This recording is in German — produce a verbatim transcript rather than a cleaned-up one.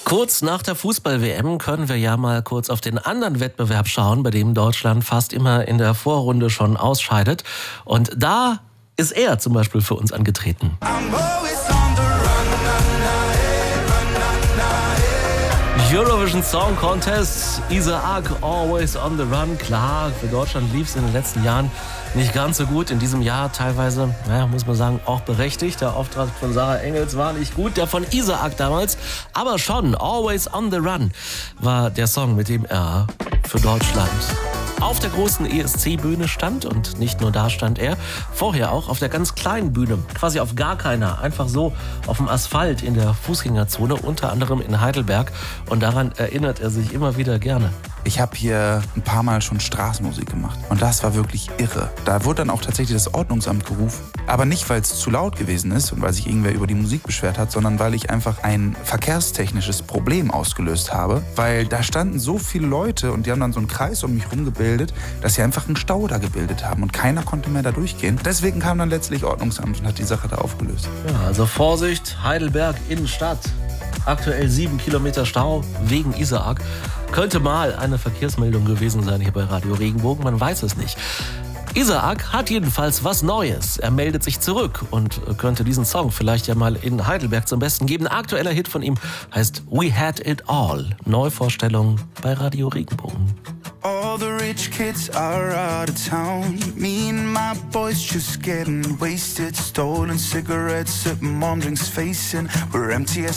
Kurz nach der Fußball-W M können wir ja mal kurz auf den anderen Wettbewerb schauen, bei dem Deutschland fast immer in der Vorrunde schon ausscheidet. Und da ist er zum Beispiel für uns angetreten. Eurovision Song Contest, Isaac, Always on the Run. Klar, für Deutschland lief es in den letzten Jahren nicht ganz so gut. In diesem Jahr teilweise, naja, muss man sagen, auch berechtigt. Der Auftrag von Sarah Engels war nicht gut, der von Isaac damals. Aber schon, Always on the Run war der Song, mit dem er für Deutschland auf der großen E S C-Bühne stand. Und nicht nur da stand er, vorher auch auf der ganz kleinen Bühne, quasi auf gar keiner, einfach so auf dem Asphalt in der Fußgängerzone, unter anderem in Heidelberg. Und daran erinnert er sich immer wieder gerne. Ich habe hier ein paar Mal schon Straßenmusik gemacht und das war wirklich irre. Da wurde dann auch tatsächlich das Ordnungsamt gerufen. Aber nicht, weil es zu laut gewesen ist und weil sich irgendwer über die Musik beschwert hat, sondern weil ich einfach ein verkehrstechnisches Problem ausgelöst habe. Weil da standen so viele Leute und die haben dann so einen Kreis um mich rumgebildet, dass sie einfach einen Stau da gebildet haben und keiner konnte mehr da durchgehen. Deswegen kam dann letztlich Ordnungsamt und hat die Sache da aufgelöst. Ja, also Vorsicht, Heidelberg Innenstadt. Aktuell sieben Kilometer Stau wegen Isaac. Könnte mal eine Verkehrsmeldung gewesen sein hier bei Radio Regenbogen, man weiß es nicht. Isaac hat jedenfalls was Neues. Er meldet sich zurück und könnte diesen Song vielleicht ja mal in Heidelberg zum Besten geben. Aktueller Hit von ihm heißt We Had It All. Neuvorstellung bei Radio Regenbogen. All the rich kids are out of town. Me and my boys just getting wasted. Stolen cigarettes, sipping on drinks, facing we're empty as